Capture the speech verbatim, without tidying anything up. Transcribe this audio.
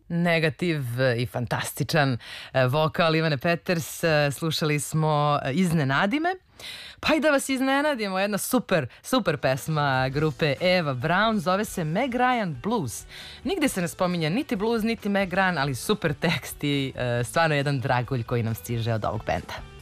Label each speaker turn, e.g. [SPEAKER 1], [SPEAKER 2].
[SPEAKER 1] Negativ i fantastičan vokal Ivane Peters. Slušali smo Iznenadi me. Pa i da vas iznenadimo, jedna super, super pesma grupe Eva Brown, zove se Meg Ryan Blues. Nigde se ne spominje niti blues, niti Meg Ryan, ali super tekst i stvarno jedan dragulj koji nam stiže od ovog benda.